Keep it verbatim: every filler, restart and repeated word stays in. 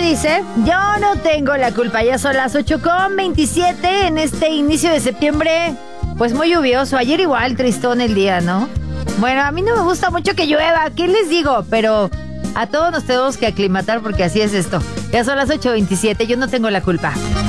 dice, yo no tengo la culpa, ya son las ocho con veintisiete en este inicio de septiembre, pues muy lluvioso, ayer igual tristón el día, ¿no? Bueno, a mí no me gusta mucho que llueva, ¿qué les digo? Pero a todos nos tenemos que aclimatar porque así es esto. Ya son las ocho veintisiete, yo no tengo la culpa.